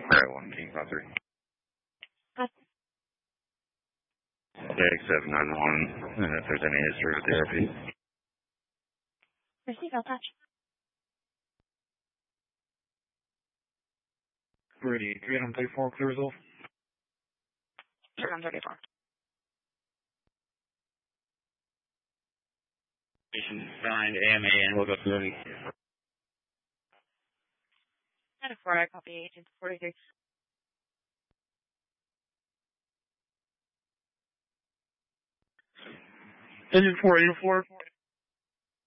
Alright, 1 King 53. JX791, and if there's any history with therapy. Receive, I'll touch. Ready, 334, clear resolve. 334. Signed AMA, and we'll go through the 94, I copy, agent 43. Engine 484,